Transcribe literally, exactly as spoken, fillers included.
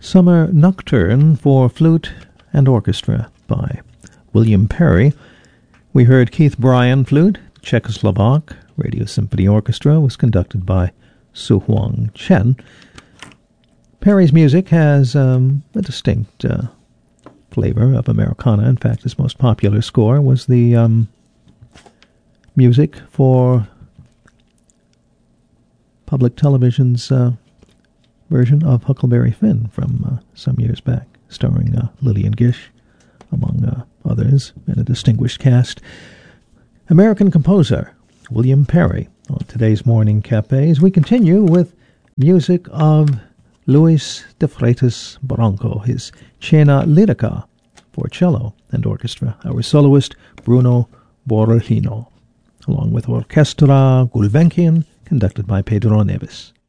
Summer Nocturne for Flute and Orchestra by William Perry. We heard Keith Bryan flute. Czechoslovak Radio Symphony Orchestra was conducted by Su Huang Chen. Perry's music has um, a distinct uh, flavor of Americana. In fact, his most popular score was the um, music for public television's uh, version of Huckleberry Finn from uh, some years back, starring uh, Lillian Gish, among uh, others, and a distinguished cast. American composer William Perry on today's Morning Cafes. We continue with music of Luis de Freitas Branco, his Cena Lyrica for cello and orchestra. Our soloist Bruno Borrellino, along with Orchestra Gulbenkian, conducted by Pedro Neves.